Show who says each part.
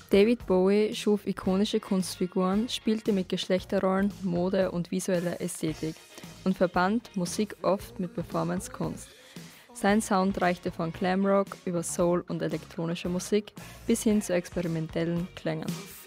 Speaker 1: David Bowie schuf ikonische Kunstfiguren, spielte mit Geschlechterrollen, Mode und visueller Ästhetik und verband Musik oft mit Performance-Kunst. Sein Sound reichte von Glamrock über Soul und elektronischer Musik bis hin zu experimentellen Klängen.